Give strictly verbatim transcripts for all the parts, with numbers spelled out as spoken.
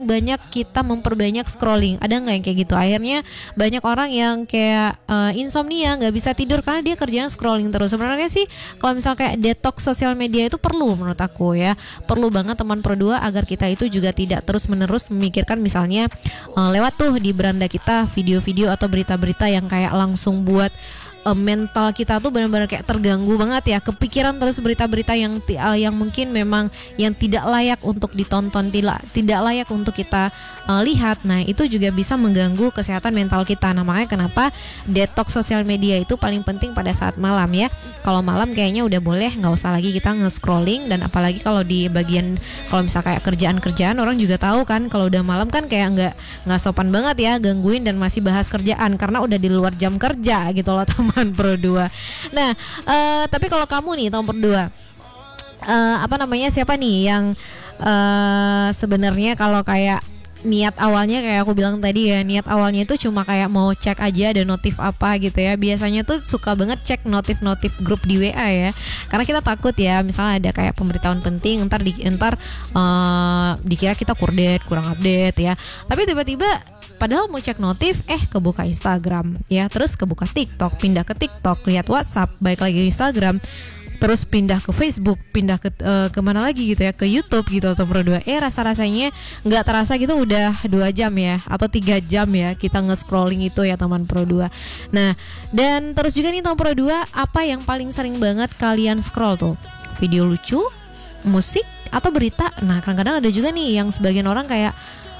banyak kita memperbanyak scrolling. Ada nggak yang kayak gitu? Akhirnya banyak orang yang kayak uh, insomnia, nggak bisa tidur karena dia kerjanya scrolling terus. Sebenarnya sih kalau misal kayak detox sosial media itu perlu menurut aku ya, perlu banget teman Pro dua agar kita itu juga tidak terus menerus memikirkan misalnya uh, lewat tuh di beranda kita video-video atau berita-berita yang kayak langsung buat uh, mental kita tuh benar-benar kayak terganggu banget ya, kepikiran terus berita-berita yang uh, yang mungkin memang yang tidak layak untuk ditonton, tidak tidak layak untuk kita uh, lihat. Nah itu juga bisa mengganggu kesehatan mental kita. Nah makanya kenapa detox sosial media itu paling penting pada saat malam ya. Kalau malam kayaknya udah boleh, nggak usah lagi kita nge-scrolling. Dan apalagi kalau di bagian kalau misal kayak kerjaan-kerjaan, orang juga tahu kan kalau udah malam kan kayak nggak nggak sopan banget ya gangguin dan masih bahas kerjaan karena udah di luar jam kerja gitu loh teman Pro dua. Nah uh, tapi kalau kamu nih teman Pro dua, uh, apa namanya, siapa nih yang uh, sebenarnya kalau kayak niat awalnya kayak aku bilang tadi ya, niat awalnya itu cuma kayak mau cek aja ada notif apa gitu ya. Biasanya tuh suka banget cek notif-notif grup di W A ya, karena kita takut ya misalnya ada kayak pemberitahuan penting ntar di, ntar uh, dikira kita kurde kurang update ya. Tapi tiba-tiba padahal mau cek notif, eh kebuka Instagram ya, terus kebuka TikTok, pindah ke TikTok, lihat WhatsApp, balik lagi ke Instagram, terus pindah ke Facebook, pindah ke uh, kemana lagi gitu ya, ke YouTube gitu atau Pro dua. Eh rasa-rasanya nggak terasa gitu udah dua jam ya atau tiga jam ya kita nge-scrolling itu ya teman Pro dua. Nah dan terus juga nih teman Pro dua, apa yang paling sering banget kalian scroll tuh? Video lucu, musik, atau berita? Nah kadang-kadang ada juga nih yang sebagian orang kayak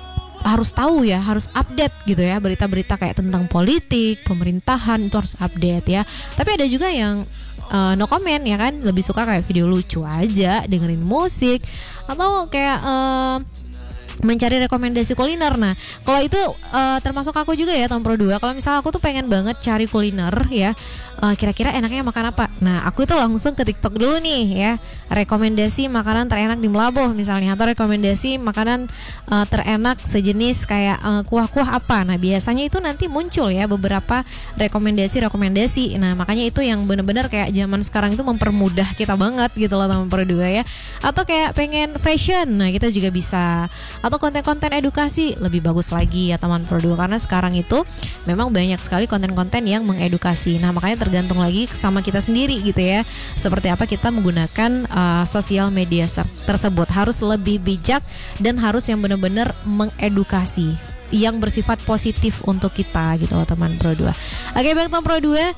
harus tahu ya, harus update gitu ya, berita-berita kayak tentang politik, pemerintahan itu harus update ya. Tapi ada juga yang uh, no comment ya kan, lebih suka kayak video lucu aja, dengerin musik, atau kayak uh, mencari rekomendasi kuliner. Nah kalau itu uh, termasuk aku juga ya teman Pro dua. Kalau misalnya aku tuh pengen banget cari kuliner ya, uh, kira-kira enaknya makan apa. Nah aku itu langsung ke TikTok dulu nih ya, rekomendasi makanan terenak di Melabuh misalnya, atau rekomendasi makanan uh, terenak sejenis kayak uh, kuah-kuah apa. Nah biasanya itu nanti muncul ya beberapa rekomendasi-rekomendasi. Nah makanya itu yang benar-benar kayak zaman sekarang itu mempermudah kita banget gitu loh teman Pro dua ya. Atau kayak pengen fashion, nah kita juga bisa. Atau konten-konten edukasi, lebih bagus lagi ya teman Pro dua, karena sekarang itu memang banyak sekali konten-konten yang mengedukasi. Nah makanya tergantung lagi sama kita sendiri gitu ya, seperti apa kita menggunakan uh, sosial media tersebut. Harus lebih bijak dan harus yang benar-benar mengedukasi, yang bersifat positif untuk kita gitu loh teman Pro dua. Oke baik teman Pro dua,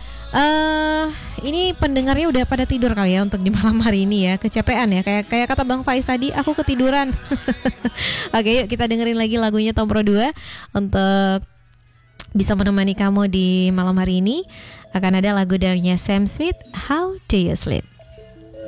uh, ini pendengarnya udah pada tidur kali ya untuk di malam hari ini ya, kecapean ya, kayak kayak kata Bang Faiz tadi, aku ketiduran. Oke yuk kita dengerin lagi lagunya Tom Pro dua untuk bisa menemani kamu di malam hari ini. Akan ada lagu darinya Sam Smith, How Do You Sleep.